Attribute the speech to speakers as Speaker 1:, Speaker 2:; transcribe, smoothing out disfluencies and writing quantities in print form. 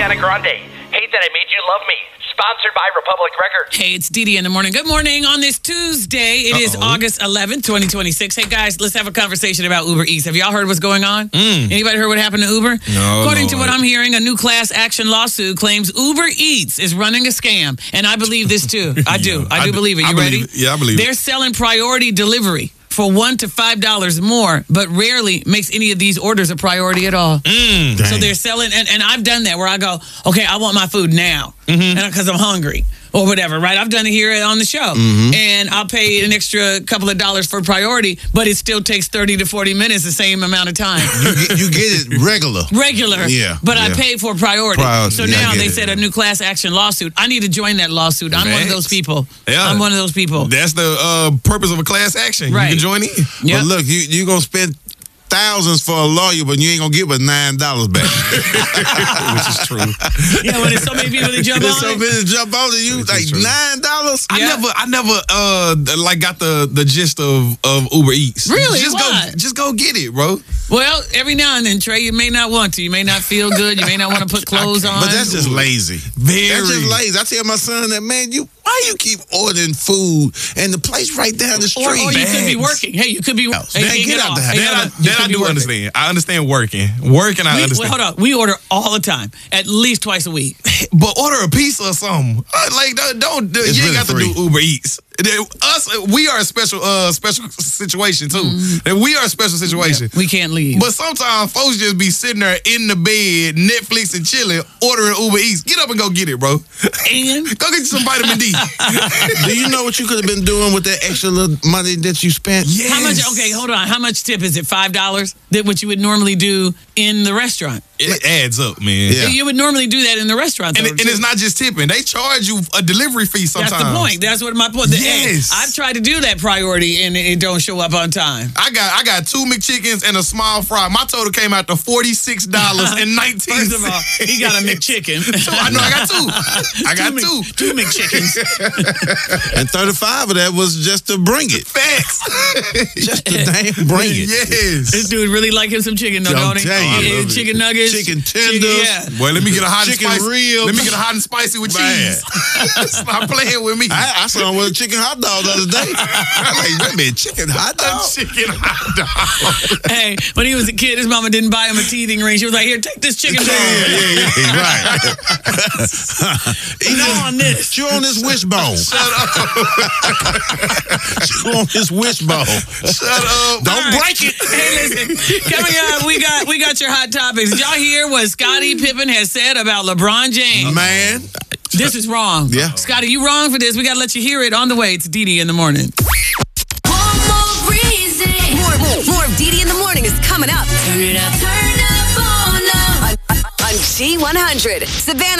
Speaker 1: Ariana Grande. Hate That I Made You Love Me. Sponsored by Republic Records.
Speaker 2: Hey, it's Dee Dee in the morning. Good morning on this Tuesday. It is August 11th, 2026. Hey, guys, let's have a conversation about Uber Eats. Have y'all heard what's going on? Anybody heard what happened to Uber?
Speaker 3: No.
Speaker 2: According to what I'm hearing, a new class action lawsuit claims Uber Eats is running a scam. And I believe this, too. I do believe it. You ready?
Speaker 3: Yeah, I believe it.
Speaker 2: They're selling priority delivery for $1 to $5 more, but rarely makes any of these orders a priority at all. So they're selling, and I've done that where I go, okay, I want my food now because I'm hungry or whatever, right? I've done it here on the show, and I'll pay an extra couple of dollars for priority, but it still takes 30 to 40 minutes, the same amount of time.
Speaker 4: You get it regular.
Speaker 2: Yeah. But I pay for priority. So now they said a new class action lawsuit. I need to join that lawsuit. I'm one of those people.
Speaker 3: Yeah.
Speaker 2: I'm one of those people.
Speaker 3: That's the purpose of a class action.
Speaker 2: Right.
Speaker 3: You can join in.
Speaker 4: But look, you're going to spend thousands for a lawyer, but you ain't going to give us $9 back.
Speaker 3: Which is true.
Speaker 2: Yeah, when there's so many people that jump on
Speaker 4: so
Speaker 2: it.
Speaker 4: many jump on it, you like
Speaker 3: true.
Speaker 4: $9?
Speaker 3: I never like got the gist of Uber Eats.
Speaker 2: Really?
Speaker 3: Just go get it, bro.
Speaker 2: Well, every now and then, Trey, you may not want to. You may not feel good. You may not want to put clothes on.
Speaker 4: But that's just lazy. That's just lazy. I tell my son that, man, why you keep ordering food and the place right down the street?
Speaker 2: Or you could be working. Hey, you could be. Hey,
Speaker 4: get out the house.
Speaker 3: That I do understand. I understand working. Working, I understand.
Speaker 2: Hold on. We order all the time, at least twice a week.
Speaker 3: But order a pizza or something. Like, don't you ain't
Speaker 4: really
Speaker 3: got to
Speaker 4: free.
Speaker 3: do Uber Eats. We are a special situation too. We are a special situation.
Speaker 2: Yeah, we can't leave.
Speaker 3: But sometimes folks just be sitting there in the bed, Netflix and chilling, ordering Uber Eats. Get up and go get it, bro.
Speaker 2: And
Speaker 3: go get you some vitamin D.
Speaker 4: Do you know what you could have been doing with that extra little money that you spent?
Speaker 3: Yes.
Speaker 2: How much? Okay, hold on. How much tip is it? $5? That what you would normally do in the restaurant.
Speaker 3: It adds up, man.
Speaker 4: Yeah.
Speaker 2: You would normally do that in the restaurant, though,
Speaker 3: And it's not just tipping. They charge you a delivery fee sometimes.
Speaker 2: That's the point. That's what my point.
Speaker 3: Yes.
Speaker 2: I've tried to do that priority and it don't show up on time.
Speaker 3: I got 2 McChickens and a small fry. My total came out to $46.19.
Speaker 2: First of all, he got a McChicken.
Speaker 3: I know I got 2. I got 2.
Speaker 2: 2 McChickens.
Speaker 4: And 35 of that was just to bring it.
Speaker 3: Facts.
Speaker 4: Just to damn bring it.
Speaker 3: Yes.
Speaker 2: This dude really like him some chicken, though, don't he?
Speaker 4: You.
Speaker 2: Chicken nuggets.
Speaker 4: Chicken tenders.
Speaker 2: Yeah.
Speaker 3: Boy, let me get a hot
Speaker 4: Chicken
Speaker 3: and spicy.
Speaker 4: ribs.
Speaker 3: Let me get a hot and spicy with cheese. Stop playing with me.
Speaker 4: I saw him with a chicken hot dog the other day. I'm like, wait a minute, chicken hot dog?
Speaker 3: Chicken hot dog.
Speaker 2: Hey, when he was a kid, his mama didn't buy him a teething ring. She was like, here, take this chicken dog.
Speaker 4: Yeah, right.
Speaker 2: On this.
Speaker 4: Chew on this wishbone.
Speaker 3: Shut up.
Speaker 4: Chew on this wishbone.
Speaker 3: Shut up.
Speaker 4: Don't break it.
Speaker 2: Hey, listen. Coming up, we got your hot topics. Did y'all hear what Scottie Pippen has said about LeBron James?
Speaker 4: Man.
Speaker 2: This is wrong.
Speaker 4: Yeah.
Speaker 2: Scottie, you wrong for this. We got to let you hear it on the way. It's Dee Dee in the morning.
Speaker 5: One more reason. More of Dee Dee in the morning is coming up. Turn it up. Turn up on G100. Savannah.